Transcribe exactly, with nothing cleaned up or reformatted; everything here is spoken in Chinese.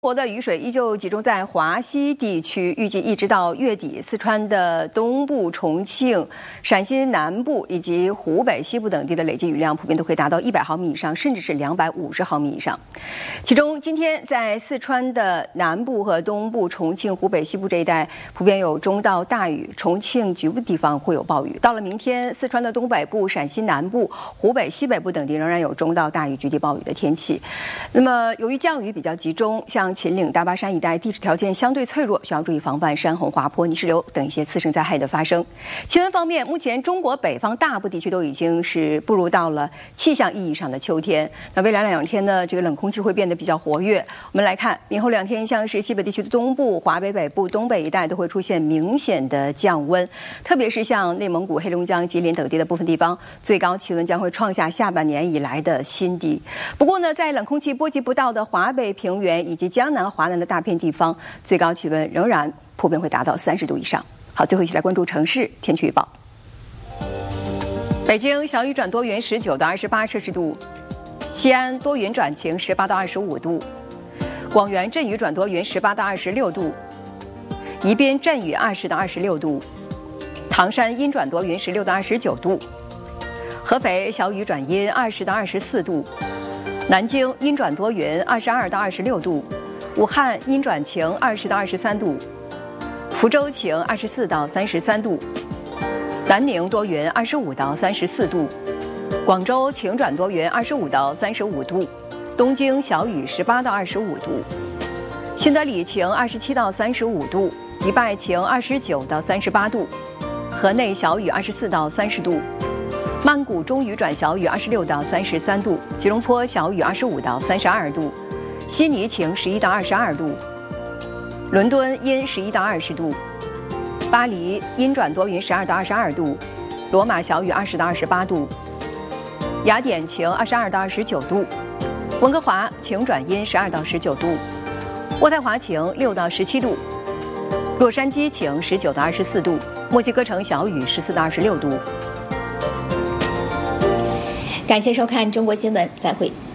国的雨水依旧集中在华西地区，预计一直到月底，四川的东部、重庆、陕西南部以及湖北西部等地的累计雨量普遍都会达到一百毫米以上，甚至是两百五十毫米以上。其中，今天在四川的南部和东部、重庆、湖北西部这一带普遍有中到大雨，重庆局部地方会有暴雨。到了明天，四川的东北部、陕西南部、湖北西北部等地仍然有中到大雨、局地暴雨的天气。那么，由于降雨比较集中，像秦岭、大巴山一带地质条件相对脆弱，需要注意防范山洪、滑坡、泥石流等一些次生灾害的发生。气温方面，目前中国北方大部地区都已经是步入到了气象意义上的秋天。那未来两天呢，这个冷空气会变得比较活跃。我们来看，明后两天，像是西北地区的东部、华北北部、东北一带都会出现明显的降温，特别是像内蒙古、黑龙江、吉林等地的部分地方，最高气温将会创下下半年以来的新低。不过呢，在冷空气波及不到的华北平原以及江南、华南的大片地方，最高气温仍然普遍会达到三十度以上。好，最后一起来关注城市天气预报。北京小雨转多云，十九到二十八摄氏度；西安多云转晴，十八到二十五度；广元阵雨转多云，十八到二十六度；宜宾阵雨，二十到二十六度；唐山阴转多云，十六到二十九度；合肥小雨转阴，二十到二十四度；南京阴转多云，二十二到二十六度。武汉阴转晴，二十到二十三度；福州晴，二十四到三十三度；南宁多云，二十五到三十四度；广州晴转多云，二十五到三十五度；东京小雨，十八到二十五度；新德里晴，二十七到三十五度；迪拜晴，二十九到三十八度；河内小雨，二十四到三十度；曼谷中雨转小雨，二十六到三十三度；吉隆坡小雨，二十五到三十二度。悉尼晴，十一到二十二度；伦敦阴，十一到二十度；巴黎阴转多云，十二到二十二度；罗马小雨，二十到二十八度；雅典晴，二十二到二十九度；温哥华晴转阴，十二到十九度；渥太华晴，六到十七度；洛杉矶晴，十九到二十四度；墨西哥城小雨，十四到二十六度。 感谢收看中国新闻，再会。